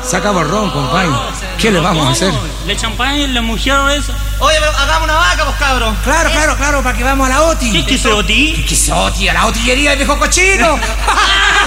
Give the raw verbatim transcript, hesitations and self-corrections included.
Se acabó el ron, compadre. ¿Qué le vamos a hacer? ¿Le champagne, la mujer esa? Oye, pero hagamos una vaca, pues, cabros. Claro, claro, claro, para que vamos a la OTI. ¿Qué es que se Oti? ¿Qué es OTI? A la otillería de viejo cochino.